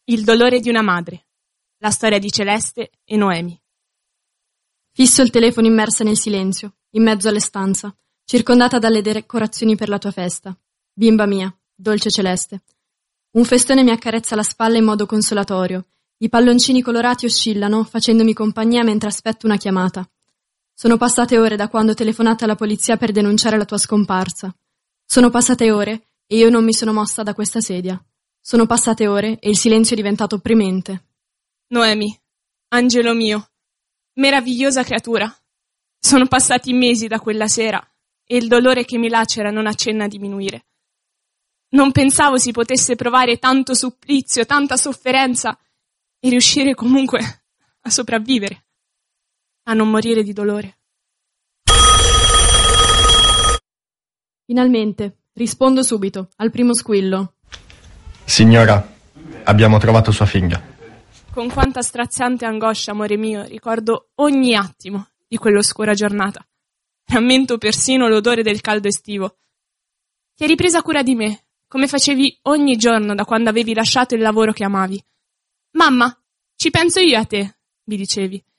Il dolore di una madre. La storia di Celeste e Noemi. Fisso il telefono immersa nel silenzio, in mezzo alle stanze, circondata dalle decorazioni per la tua festa. Bimba mia, dolce Celeste. Un festone mi accarezza la spalla in modo consolatorio. I palloncini colorati oscillano, facendomi compagnia mentre aspetto una chiamata. Sono passate ore da quando ho telefonato alla polizia per denunciare la tua scomparsa. Sono passate ore e io non mi sono mossa da questa sedia. Sono passate ore e il silenzio è diventato opprimente. Noemi, angelo mio, meravigliosa creatura. Sono passati mesi da quella sera e il dolore che mi lacera non accenna a diminuire. Non pensavo si potesse provare tanto supplizio, tanta sofferenza e riuscire comunque a sopravvivere, a non morire di dolore. Finalmente, rispondo subito, al primo squillo. Signora, abbiamo trovato sua figlia. Con quanta straziante angoscia, amore mio, ricordo ogni attimo di quell'oscura giornata. Rammento persino l'odore del caldo estivo. Ti eri presa cura di me, come facevi ogni giorno da quando avevi lasciato il lavoro che amavi. Mamma, ci penso io a te, mi dicevi.